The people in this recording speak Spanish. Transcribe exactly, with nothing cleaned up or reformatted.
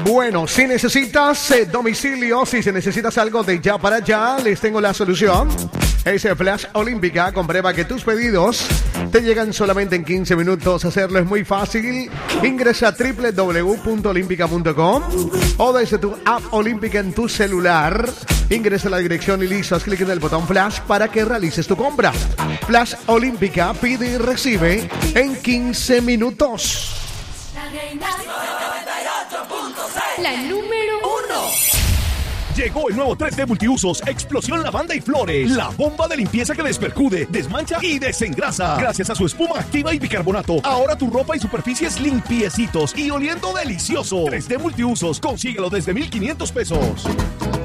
Bueno, si necesitas eh, domicilio, si se necesitas algo de ya para allá, les tengo la solución. Es Flash Olímpica. Comprueba que tus pedidos te llegan solamente en quince minutos. Hacerlo es muy fácil. Ingresa a doble u doble u doble u punto olímpica punto com o desde tu app Olímpica en tu celular. Ingresa a la dirección y listo. Haz clic en el botón Flash para que realices tu compra. Flash Olímpica pide y recibe en quince minutos. La número uno. Llegó el nuevo tres D Multiusos, Explosión Lavanda y Flores. La bomba de limpieza que despercude, desmancha y desengrasa. Gracias a su espuma activa y bicarbonato, ahora tu ropa y superficies limpiecitos y oliendo delicioso. tres D Multiusos, consíguelo desde mil quinientos pesos.